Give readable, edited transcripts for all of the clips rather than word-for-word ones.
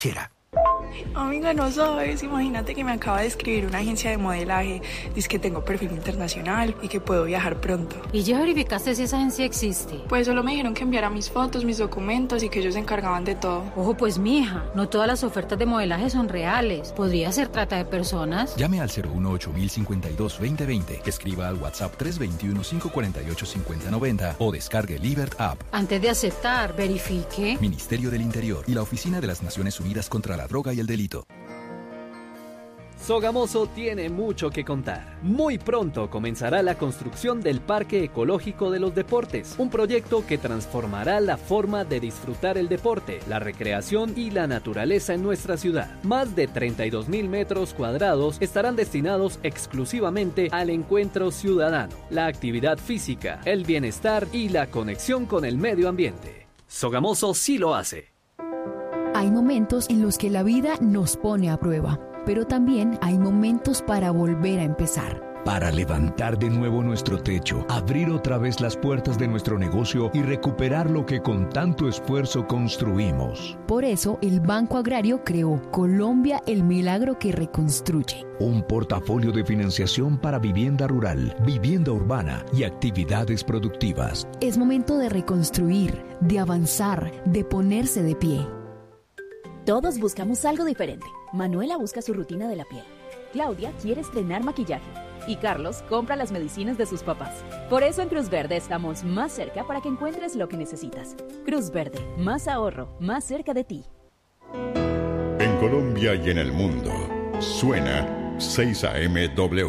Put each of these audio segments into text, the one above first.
Amiga, no sabes, imagínate que me acaba de escribir una agencia de modelaje, dice que tengo perfil internacional y que puedo viajar pronto. ¿Y ya verificaste si esa agencia existe? Pues solo me dijeron que enviara mis fotos, mis documentos y que ellos se encargaban de todo. Ojo pues, mija, no todas las ofertas de modelaje son reales. Podría ser trata de personas. Llame al 018-052-2020, escriba al WhatsApp 321-548-5090 o descargue Libert App. Antes de aceptar, verifique. Ministerio del Interior y la Oficina de las Naciones Unidas contra la Droga y el Delito. Sogamoso tiene mucho que contar. Muy pronto comenzará la construcción del Parque Ecológico de los Deportes, un proyecto que transformará la forma de disfrutar el deporte, la recreación y la naturaleza en nuestra ciudad. Más de 32,000 metros cuadrados estarán destinados exclusivamente al encuentro ciudadano, la actividad física, el bienestar y la conexión con el medio ambiente. Sogamoso sí lo hace. Hay momentos en los que la vida nos pone a prueba, pero también hay momentos para volver a empezar. Para levantar de nuevo nuestro techo, abrir otra vez las puertas de nuestro negocio y recuperar lo que con tanto esfuerzo construimos. Por eso, el Banco Agrario creó Colombia, el milagro que reconstruye. Un portafolio de financiación para vivienda rural, vivienda urbana y actividades productivas. Es momento de reconstruir, de avanzar, de ponerse de pie. Todos buscamos algo diferente. Manuela busca su rutina de la piel. Claudia quiere estrenar maquillaje. Y Carlos compra las medicinas de sus papás. Por eso en Cruz Verde estamos más cerca para que encuentres lo que necesitas. Cruz Verde, más ahorro, más cerca de ti. En Colombia y en el mundo, suena 6AMW.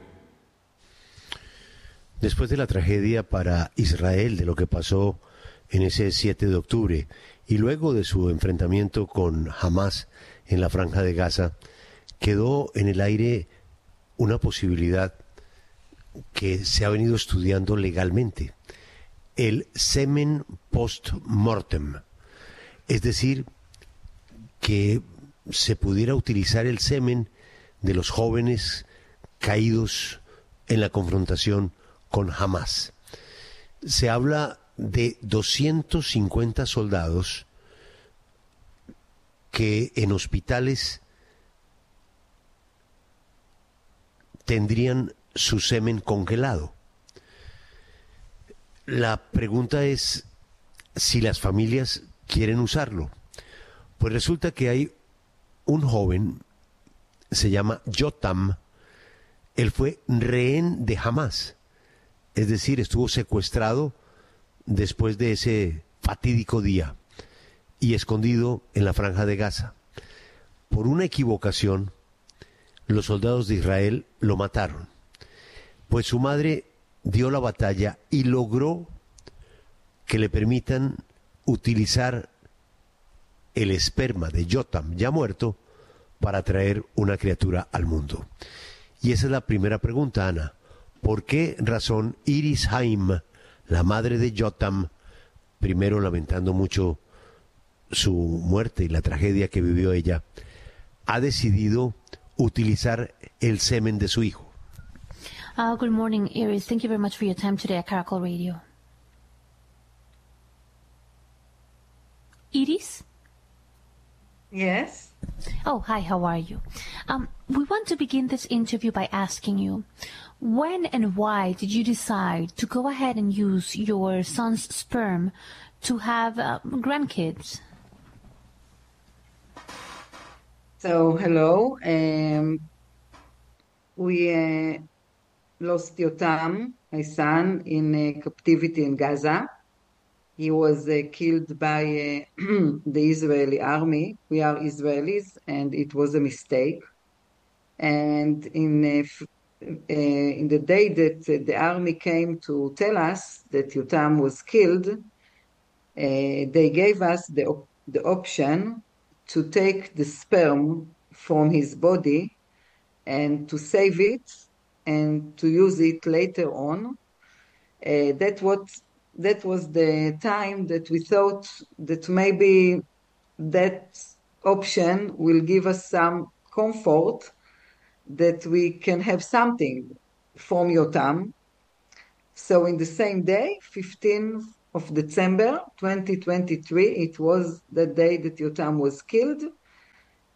Después de la tragedia para Israel de lo que pasó en ese 7 de octubre y luego de su enfrentamiento con Hamás en la Franja de Gaza, quedó en el aire una posibilidad que se ha venido estudiando legalmente, el semen post-mortem, es decir, que se pudiera utilizar el semen de los jóvenes caídos en la confrontación con Hamás. Se habla de 250 soldados que en hospitales tendrían su semen congelado. La pregunta es si las familias quieren usarlo. Pues resulta que hay un joven, se llama Yotam, él fue rehén de Hamás, es decir, estuvo secuestrado después de ese fatídico día y escondido en la Franja de Gaza. Por una equivocación, los soldados de Israel lo mataron, pues su madre dio la batalla y logró que le permitan utilizar el esperma de Yotam, ya muerto, para traer una criatura al mundo. Y esa es la primera pregunta, Ana. ¿Por qué razón Iris Haim, la madre de Yotam, primero lamentando mucho su muerte y la tragedia que vivió ella, ha decidido utilizar el semen de su hijo? Good morning, Iris. Thank you very much for your time today at Caracol Radio. Iris? Yes. Oh, hi, how are you? We want to begin this interview by asking you, when and why did you decide to go ahead and use your son's sperm to have grandkids? So, hello. We lost Yotam, my son, in captivity in Gaza. He was killed by the Israeli army. We are Israelis, and it was a mistake. And in the day that the army came to tell us that Yotam was killed, they gave us the option to take the sperm from his body and to save it and to use it later on. That was the time that we thought that maybe that option will give us some comfort that we can have something from Yotam. So in the same day, 15th of December 2023, it was the day that Yotam was killed.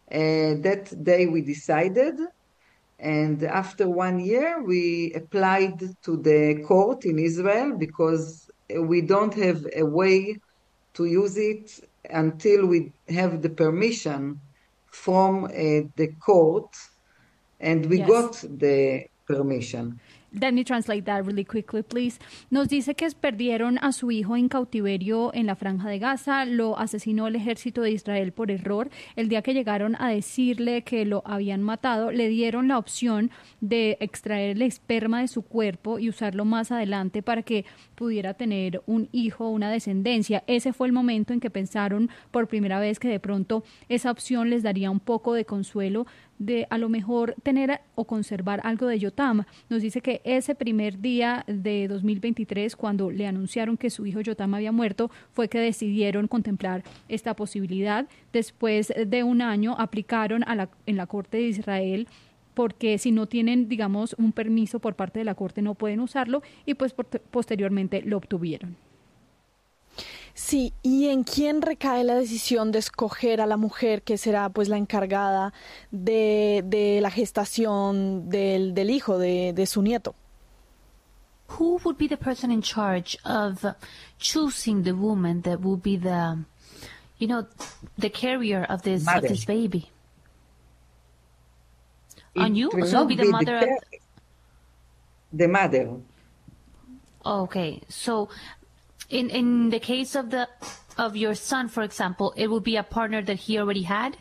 That day we decided, and after 1 year we applied to the court in Israel because we don't have a way to use it until we have the permission from the court, and we got the permission. Let me translate that really quickly, please. Nos dice que perdieron a su hijo en cautiverio en la Franja de Gaza, lo asesinó el ejército de Israel por error. El día que llegaron a decirle que lo habían matado, le dieron la opción de extraer el esperma de su cuerpo y usarlo más adelante para que pudiera tener un hijo, una descendencia. Ese fue el momento en que pensaron por primera vez que de pronto esa opción les daría un poco de consuelo de a lo mejor tener o conservar algo de Yotam. Nos dice que ese primer día de 2023, cuando le anunciaron que su hijo Yotam había muerto, fue que decidieron contemplar esta posibilidad. Después de un año aplicaron en la Corte de Israel, porque si no tienen, digamos, un permiso por parte de la Corte no pueden usarlo, y pues posteriormente lo obtuvieron. Sí, ¿y en quién recae la decisión de escoger a la mujer que será pues la encargada de la gestación del hijo, de su nieto? Who would be the person in charge of choosing the woman that will be the carrier of this baby? On you? So it will be the mother the mother. Okay, so in the case of your son, for example, it would be a partner that he already had?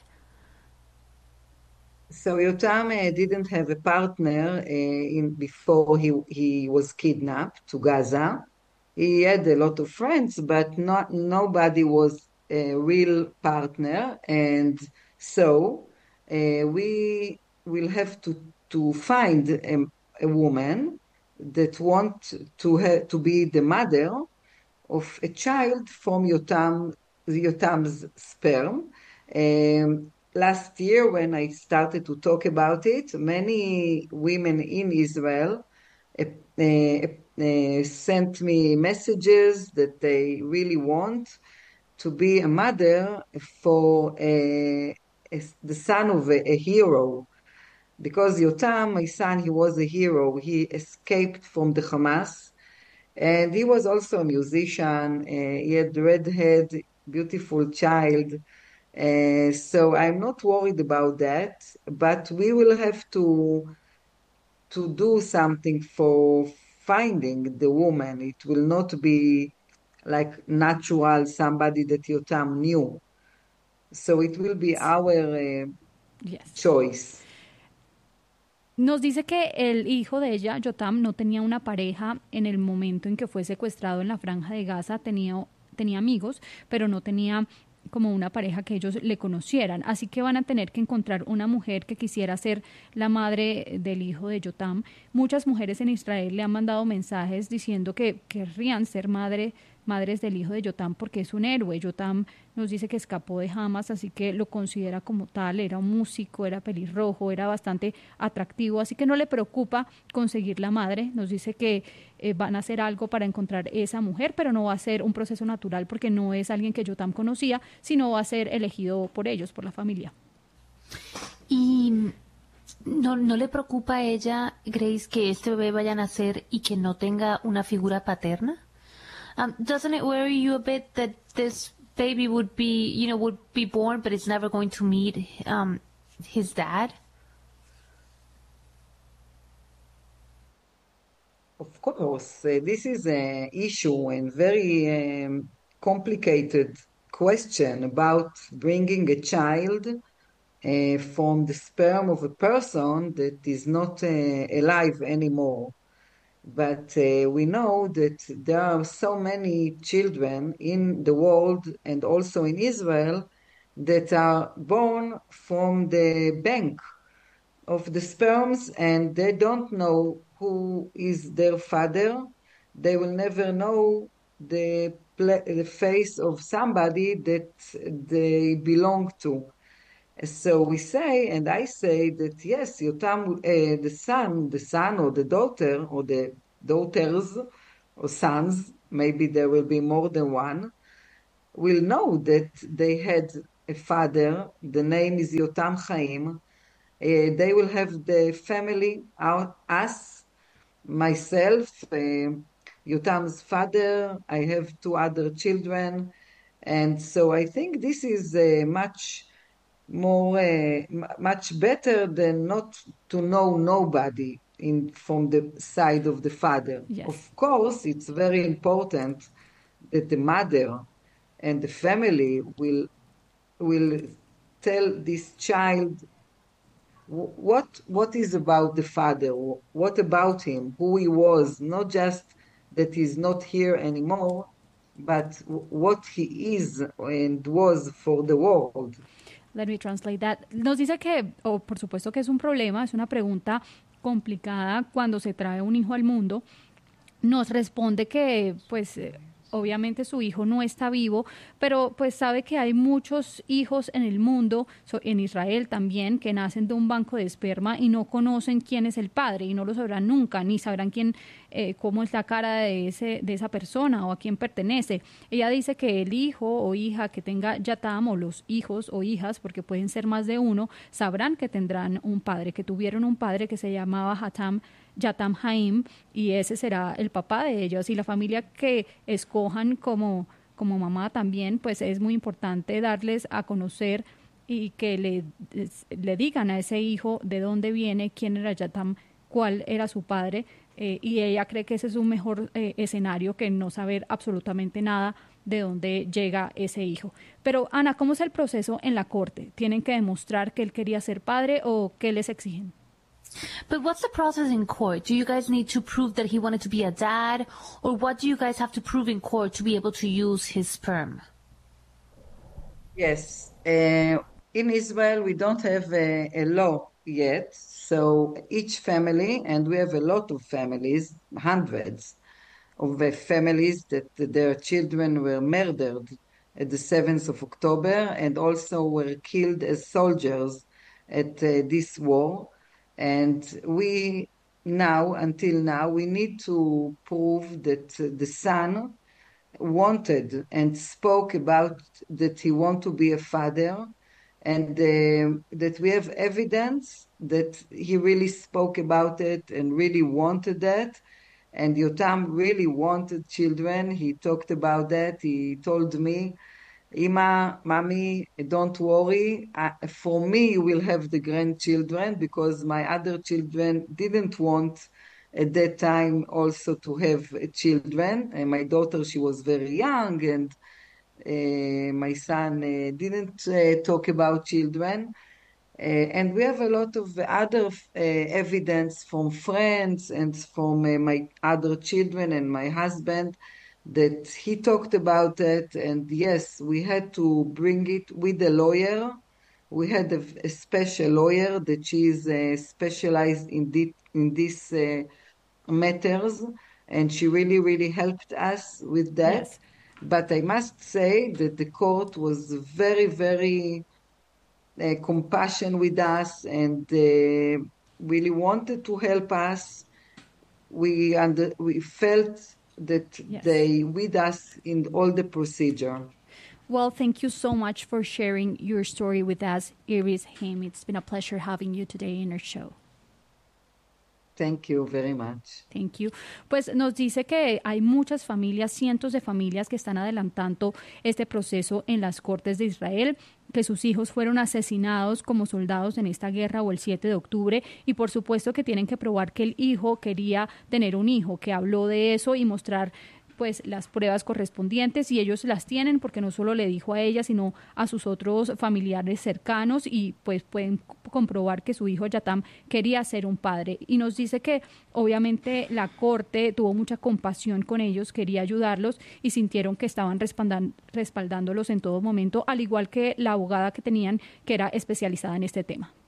So Yotam didn't have a partner before he was kidnapped to Gaza. He had a lot of friends, but nobody was a real partner, and so we will have to find a woman that wants to be the mother of a child from Yotam's sperm. Last year, when I started to talk about it, many women in Israel sent me messages that they really want to be a mother for the son of a hero. Because Yotam, my son, he was a hero. He escaped from the Hamas. And he was also a musician. He had red hair, beautiful child. So I'm not worried about that. But we will have to do something for finding the woman. It will not be like natural, somebody that Yotam knew. So it will be our choice. Nos dice que el hijo de ella, Yotam, no tenía una pareja en el momento en que fue secuestrado en la Franja de Gaza. Tenía amigos, pero no tenía como una pareja que ellos le conocieran. Así que van a tener que encontrar una mujer que quisiera ser la madre del hijo de Yotam. Muchas mujeres en Israel le han mandado mensajes diciendo que querrían ser madres del hijo de Yotam porque es un héroe. Yotam nos dice que escapó de Hamas, así que lo considera como tal. Era un músico, era pelirrojo, era bastante atractivo, así que no le preocupa conseguir la madre. Nos dice que van a hacer algo para encontrar esa mujer, pero no va a ser un proceso natural porque no es alguien que Yotam conocía, sino va a ser elegido por ellos, por la familia. Y ¿no le preocupa a ella, Grace, que este bebé vaya a nacer y que no tenga una figura paterna? Doesn't it worry you a bit that this baby would be born, but it's never going to meet his dad? Of course, this is an issue and very complicated question about bringing a child from the sperm of a person that is not alive anymore. But we know that there are so many children in the world and also in Israel that are born from the bank of the sperms, and they don't know who is their father. They will never know the face of somebody that they belong to. So we say, and I say that yes, Yotam, the son or the daughter or the daughters or sons, maybe there will be more than one, will know that they had a father. The name is Yotam Chaim. They will have the family, us, myself, Yotam's father. I have 2 other children. And so I think this is much better than not to know nobody from the side of the father. Yes. Of course, it's very important that the mother and the family will tell this child what is about the father, what about him, who he was, not just that he's not here anymore, but what he is and was for the world. Let me translate that. Nos dice que, por supuesto que es un problema, es una pregunta complicada cuando se trae un hijo al mundo. Nos responde que, pues, obviamente su hijo no está vivo, pero pues sabe que hay muchos hijos en el mundo, en Israel también, que nacen de un banco de esperma y no conocen quién es el padre y no lo sabrán nunca, ni sabrán cómo es la cara de esa persona o a quién pertenece. Ella dice que el hijo o hija que tenga Yatam, o los hijos o hijas, porque pueden ser más de uno, sabrán que tendrán un padre, que tuvieron un padre que se llamaba Yatam Haim, y ese será el papá de ellos, y la familia que escojan como mamá también, pues es muy importante darles a conocer y que le digan a ese hijo de dónde viene, quién era Yatam, cuál era su padre, y ella cree que ese es un mejor escenario que no saber absolutamente nada de dónde llega ese hijo. Pero Ana, ¿cómo es el proceso en la corte? ¿Tienen que demostrar que él quería ser padre o qué les exigen? But what's the process in court? Do you guys need to prove that he wanted to be a dad? Or what do you guys have to prove in court to be able to use his sperm? Yes. In Israel, we don't have a law yet. So each family, and we have a lot of families, hundreds of families that their children were murdered at the 7th of October and also were killed as soldiers at this war. And until now, we need to prove that the son wanted and spoke about that he wanted to be a father, and that we have evidence that he really spoke about it and really wanted that. And Yotam really wanted children. He talked about that. He told me, Ima, Mommy, don't worry. For me, you will have the grandchildren because my other children didn't want at that time also to have children. And my daughter, she was very young, and my son didn't talk about children. And we have a lot of other evidence from friends and from my other children and my husband that he talked about it. And yes, we had to bring it with a lawyer. We had a special lawyer that she is specialized in these matters, and she really, really helped us with that. Yes. But I must say that the court was very, very compassionate with us and really wanted to help us. We felt that Yes. they with us in all the procedure. Well, thank you so much for sharing your story with us, Iris Haim. It's been a pleasure having you today in our show. Thank you very much. Thank you. Pues nos dice que hay muchas familias, cientos de familias que están adelantando este proceso en las Cortes de Israel, que sus hijos fueron asesinados como soldados en esta guerra o el 7 de octubre y por supuesto que tienen que probar que el hijo quería tener un hijo, que habló de eso y mostrar pues las pruebas correspondientes, y ellos las tienen porque no solo le dijo a ella sino a sus otros familiares cercanos, y pues pueden comprobar que su hijo Yatam quería ser un padre. Y nos dice que obviamente la corte tuvo mucha compasión con ellos, quería ayudarlos y sintieron que estaban respaldándolos en todo momento, al igual que la abogada que tenían, que era especializada en este tema.